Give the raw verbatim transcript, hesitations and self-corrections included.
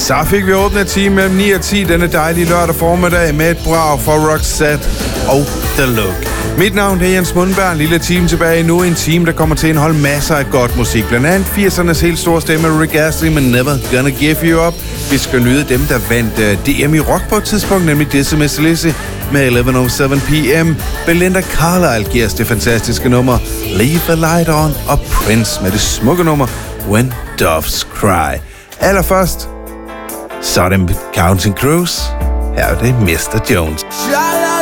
Så fik vi åbnet time mellem ni og ti denne dejlige lørdag formiddag med et brag for Roxette og The Look. Mit navn er Jens Mundberg, en lille time tilbage nu, en time, der kommer til at indeholde masser af godt musik. Blandt andet firsernes helt store stemme, Rick Astley, men Never Gonna Give You Up. Vi skal nyde dem, der vandt uh, D M i rock på et tidspunkt, nemlig Dizzy Missy Lizzy med elleve oh syv p m. Belinda Carlisle giver os det fantastiske nummer Leave the Light On, og Prince med det smukke nummer When Doves Cry. Allerførst, så er det Counting Crows. Her er det mister Jones.